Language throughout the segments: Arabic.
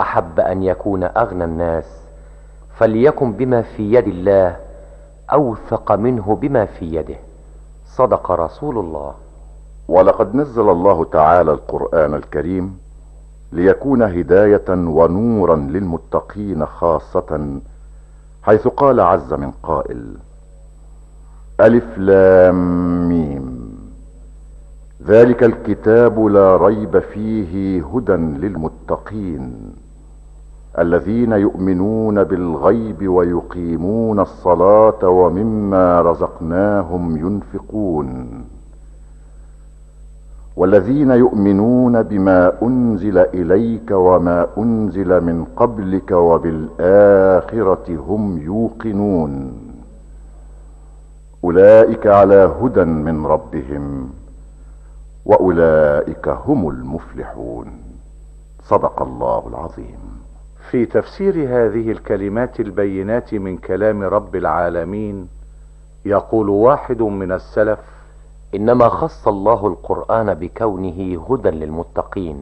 احب ان يكون اغنى الناس فليكن بما في يد الله اوثق منه بما في يده. صدق رسول الله. ولقد نزل الله تعالى القرآن الكريم ليكون هداية ونورا للمتقين خاصة، حيث قال عز من قائل: ألف لام ميم، ذلك الكتاب لا ريب فيه هدى للمتقين الذين يؤمنون بالغيب ويقيمون الصلاة ومما رزقناهم ينفقون، والذين يؤمنون بما أنزل إليك وما أنزل من قبلك وبالآخرة هم يوقنون، أولئك على هدى من ربهم وأولئك هم المفلحون. صدق الله العظيم. في تفسير هذه الكلمات البينات من كلام رب العالمين يقول واحد من السلف: انما خص الله القرآن بكونه هدى للمتقين،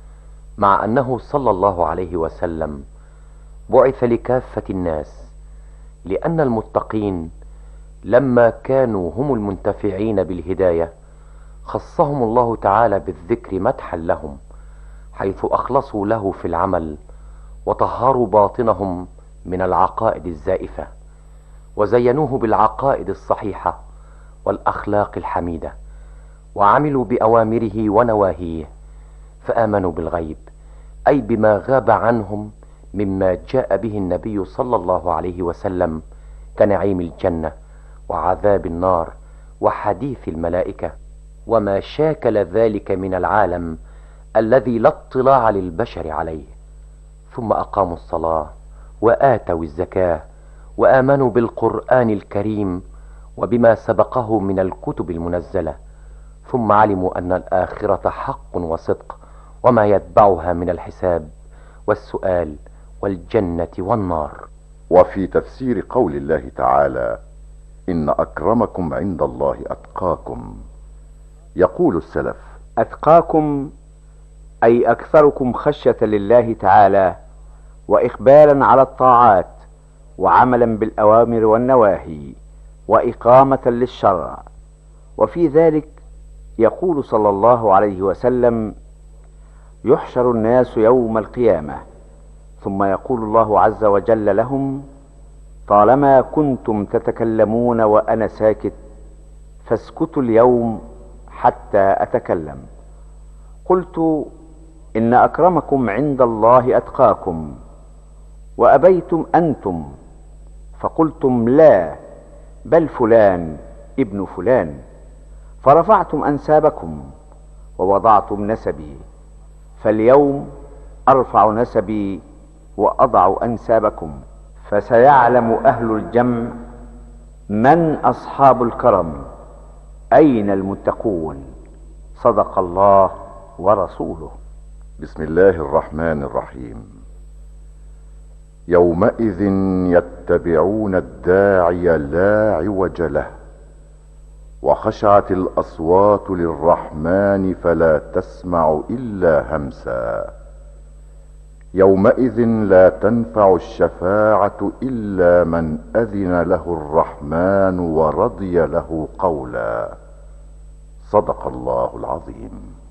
مع انه صلى الله عليه وسلم بعث لكافة الناس، لان المتقين لما كانوا هم المنتفعين بالهداية خصهم الله تعالى بالذكر مدحا لهم، حيث اخلصوا له في العمل وطهروا باطنهم من العقائد الزائفة، وزينوه بالعقائد الصحيحة والاخلاق الحميدة، وعملوا باوامره ونواهيه، فامنوا بالغيب، اي بما غاب عنهم مما جاء به النبي صلى الله عليه وسلم كنعيم الجنة وعذاب النار وحديث الملائكة وما شاكل ذلك من العالم الذي لا اطلاع للبشر عليه. ثم اقاموا الصلاة واتوا الزكاة وامنوا بالقرآن الكريم وبما سبقه من الكتب المنزلة، ثم علموا ان الاخرة حق وصدق وما يتبعها من الحساب والسؤال والجنة والنار. وفي تفسير قول الله تعالى: إن أكرمكم عند الله أتقاكم، يقول السلف: أتقاكم أي أكثركم خشية لله تعالى وإقبالا على الطاعات وعملا بالأوامر والنواهي وإقامة للشرع. وفي ذلك يقول صلى الله عليه وسلم: يحشر الناس يوم القيامة ثم يقول الله عز وجل لهم: طالما كنتم تتكلمون وأنا ساكت فاسكتوا اليوم حتى أتكلم. قلت: إن أكرمكم عند الله أتقاكم، وأبيتم أنتم فقلتم لا بل فلان ابن فلان، فرفعتم أنسابكم ووضعتم نسبي، فاليوم أرفع نسبي وأضع أنسابكم، فسيعلم أهل الجمع من أصحاب الكرم، أين المتقون. صدق الله ورسوله. بسم الله الرحمن الرحيم. يومئذ يتبعون الداعي لا عوج له، وخشعت الأصوات للرحمن فلا تسمع إلا همسا. يومئذ لا تنفع الشفاعة إلا من أذن له الرحمن ورضي له قولا. صدق الله العظيم.